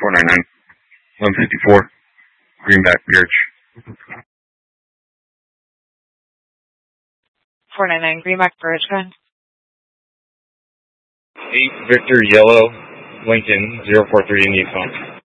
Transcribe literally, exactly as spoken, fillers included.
four nine nine, one fifty-four, Greenback, Birch. four nine nine, Greenback, Birch, go ahead. eight Victor Yellow, Lincoln, zero four three, Indian Phone.